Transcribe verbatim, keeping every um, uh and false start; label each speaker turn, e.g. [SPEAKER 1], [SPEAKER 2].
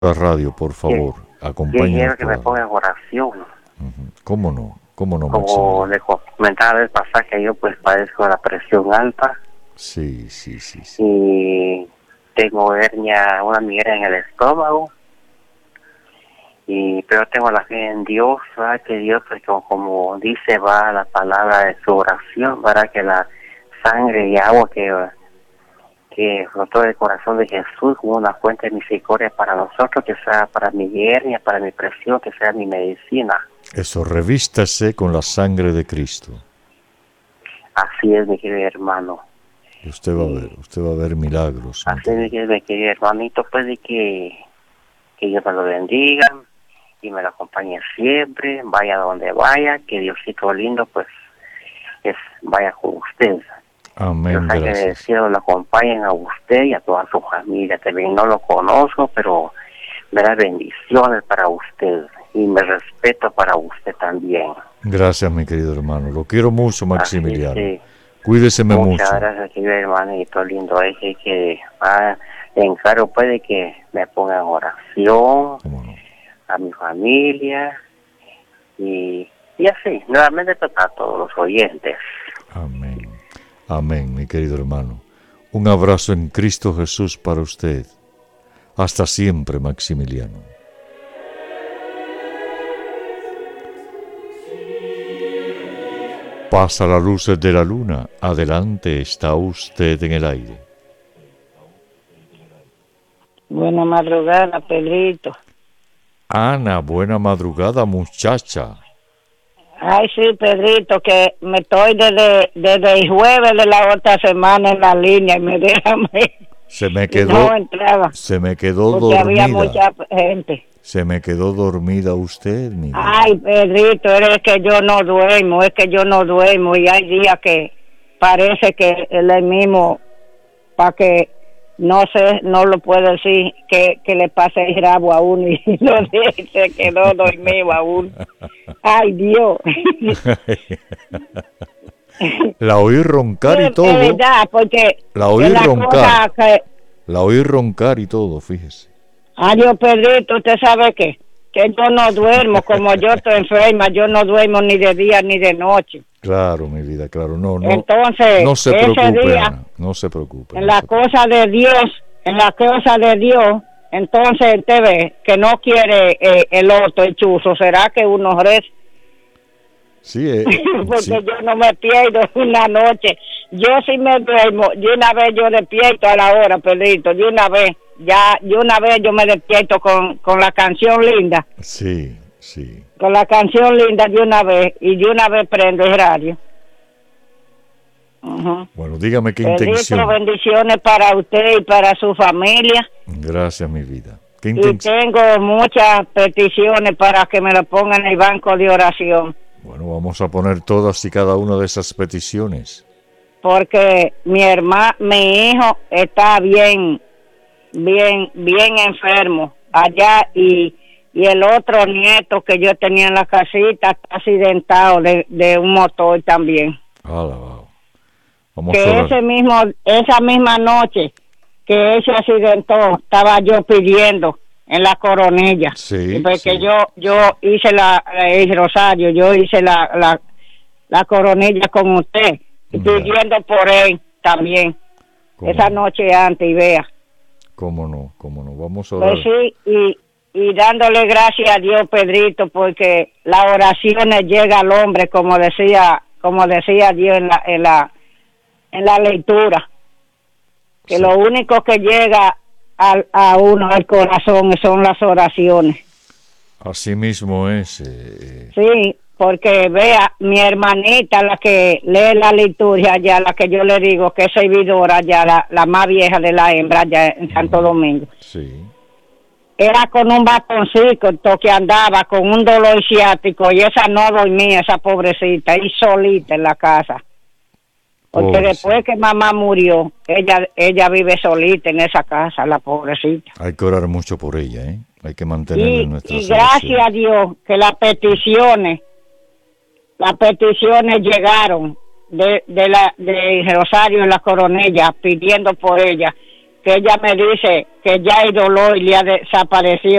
[SPEAKER 1] La radio, por favor, acompáñenos.
[SPEAKER 2] Quiero que me ponga en oración.
[SPEAKER 1] Uh-huh. ¿Cómo no? ¿Cómo no,
[SPEAKER 2] Como le comentaba el pasaje, yo pues padezco la presión alta.
[SPEAKER 1] Sí, sí, sí, sí.
[SPEAKER 2] Y tengo hernia, una migraña en el estómago. Y pero tengo la fe en Dios, ¿verdad? Que Dios, pues como, como dice, va la palabra de su oración, para que la sangre y agua que, que brotó del corazón de Jesús como una fuente de misericordia para nosotros, que sea para mi hernia, para mi presión, que sea mi medicina.
[SPEAKER 1] Eso, revístase con la sangre de Cristo.
[SPEAKER 2] Así es, mi querido hermano.
[SPEAKER 1] Y usted va a ver, usted va a ver milagros.
[SPEAKER 2] Así es, mi querido hermanito, pues de que, que Dios me lo bendiga y me lo acompañe siempre, vaya donde vaya, que Diosito lindo, pues, es, vaya con usted.
[SPEAKER 1] Amén,
[SPEAKER 2] Los ángeles del cielo lo acompañen a usted y a toda su familia. También no lo conozco, pero me da bendiciones para usted y me respeto para usted también.
[SPEAKER 1] Gracias, mi querido hermano. Lo quiero mucho, Maximiliano.
[SPEAKER 2] Así, sí.
[SPEAKER 1] Cuídeseme
[SPEAKER 2] Muchas
[SPEAKER 1] mucho.
[SPEAKER 2] Muchas gracias, querido hermanito lindo. Es que, que ah, le encargo puede que me ponga en oración
[SPEAKER 1] no?
[SPEAKER 2] a mi familia y, y así, nuevamente para todos los oyentes.
[SPEAKER 1] Amén. Amén, mi querido hermano. Un abrazo en Cristo Jesús para usted. Hasta siempre, Maximiliano. Pasa la luz de la luna. Adelante, está usted en el aire.
[SPEAKER 3] Buena madrugada, Pedrito.
[SPEAKER 1] Ana, buena madrugada, muchacha.
[SPEAKER 3] Ay, sí, Pedrito, que me estoy desde, desde el jueves de la otra semana en la línea y me dejan.
[SPEAKER 1] Se me quedó,
[SPEAKER 3] no entraba,
[SPEAKER 1] se me quedó
[SPEAKER 3] porque
[SPEAKER 1] dormida.
[SPEAKER 3] Había mucha gente.
[SPEAKER 1] Se me quedó dormida usted, mi vida.
[SPEAKER 3] Ay, Pedrito, es que yo no duermo, es que yo no duermo y hay días que parece que es el mismo, para que no sé, no lo puedo decir, que, que le pase el rabo a uno y no se quedó dormido a uno. Ay, Dios.
[SPEAKER 1] La oí roncar y
[SPEAKER 3] es,
[SPEAKER 1] todo.
[SPEAKER 3] Es verdad, porque
[SPEAKER 1] la oí
[SPEAKER 3] la
[SPEAKER 1] roncar.
[SPEAKER 3] Que...
[SPEAKER 1] La oí roncar y todo, fíjese.
[SPEAKER 3] Ay, Dios, Pedrito, ¿usted sabe qué? Que yo no duermo, como yo estoy enferma, yo no duermo ni de día ni de noche.
[SPEAKER 1] Claro, mi vida, claro, no, no.
[SPEAKER 3] Entonces,
[SPEAKER 1] no se
[SPEAKER 3] ese
[SPEAKER 1] preocupe,
[SPEAKER 3] día,
[SPEAKER 1] Ana, no se preocupe.
[SPEAKER 3] En
[SPEAKER 1] no
[SPEAKER 3] la
[SPEAKER 1] se
[SPEAKER 3] cosa de Dios, en la cosa de Dios, entonces usted ve que no quiere eh, el otro, el chuzo, ¿será que uno reza?
[SPEAKER 1] Sí, eh,
[SPEAKER 3] porque
[SPEAKER 1] sí.
[SPEAKER 3] Yo no me pierdo una noche. Yo sí me duermo, de una vez yo despierto a la hora, Pedrito, de una vez. Ya, de una vez yo me despierto con, con la canción linda.
[SPEAKER 1] Sí, sí.
[SPEAKER 3] Con la canción linda de una vez, y de una vez prendo el radio. Uh-huh.
[SPEAKER 1] Bueno, dígame qué
[SPEAKER 3] Pedrito,
[SPEAKER 1] intención.
[SPEAKER 3] bendiciones para usted y para su familia.
[SPEAKER 1] Gracias, mi vida. ¿Qué
[SPEAKER 3] y
[SPEAKER 1] intención?
[SPEAKER 3] tengo muchas peticiones para que me lo pongan en el banco de oración.
[SPEAKER 1] Bueno, vamos a poner todas y cada una de esas peticiones.
[SPEAKER 3] Porque mi hermano, mi hijo está bien, bien, bien enfermo allá y, y el otro nieto que yo tenía en la casita está accidentado de, de un motor también.
[SPEAKER 1] Alabado. Vamos
[SPEAKER 3] que
[SPEAKER 1] a
[SPEAKER 3] ese mismo, esa misma noche que él se accidentó, estaba yo pidiendo en la Coronilla.
[SPEAKER 1] Sí,
[SPEAKER 3] porque
[SPEAKER 1] sí.
[SPEAKER 3] yo yo hice la el rosario, yo hice la la, la Coronilla con usted, y pidiendo por él también esa
[SPEAKER 1] no?
[SPEAKER 3] noche antes, y vea.
[SPEAKER 1] Cómo no, cómo no, vamos a orar.
[SPEAKER 3] Pues sí, y, y dándole gracias a Dios, Pedrito, porque las oraciones llega al hombre, como decía, como decía Dios en la, en la, en la lectura, que sí. Lo único que llega al, a uno al corazón son las oraciones.
[SPEAKER 1] Así mismo es. Eh...
[SPEAKER 3] Sí, porque vea, mi hermanita, la que lee la liturgia ya, la que yo le digo que es servidora ya, la, la más vieja de la hembra ya en Santo uh-huh. Domingo.
[SPEAKER 1] Sí.
[SPEAKER 3] Era con un bastoncito que andaba con un dolor ciático y esa no dormía, esa pobrecita, y solita en la casa. Porque Pobre después sí. que mamá murió, ella ella vive solita en esa casa, la pobrecita.
[SPEAKER 1] Hay que orar mucho por ella, ¿eh? Hay que mantenerla
[SPEAKER 3] y,
[SPEAKER 1] en nuestra
[SPEAKER 3] Y gracias a Dios que las peticiones, las peticiones llegaron de, de la de Rosario en la Coronilla pidiendo por ella. que ella me dice que ya hay dolor y le ha desaparecido